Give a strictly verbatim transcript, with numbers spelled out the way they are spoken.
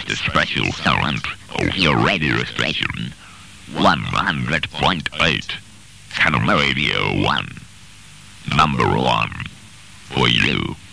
the special sound of your radio station, one hundred point eight, Canada Radio one, number one, for you.